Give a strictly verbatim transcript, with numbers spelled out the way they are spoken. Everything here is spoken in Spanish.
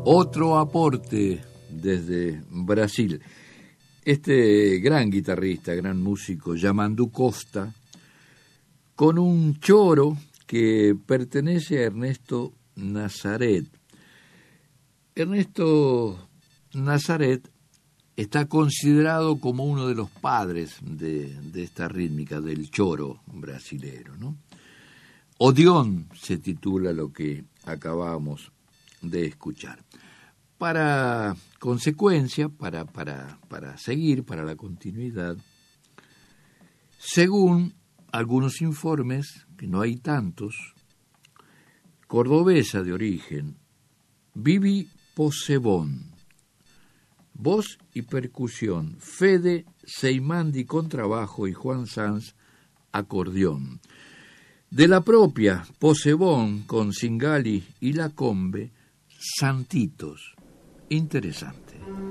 Otro aporte desde Brasil. Este gran guitarrista, gran músico, Yamandu Costa, con un choro que pertenece a Ernesto Nazaret. Ernesto Nazaret está considerado como uno de los padres de, de esta rítmica, del choro brasilero, ¿no? Odeón se titula lo que acabamos de escuchar. Para consecuencia, para, para, para seguir, para la continuidad, según algunos informes, que no hay tantos, cordobesa de origen, Vivi Possebón, voz y percusión, Fede Seimandi contrabajo y Juan Sanz acordeón. De la propia Possebón con Singali y La Combe, Santitos. Interesante.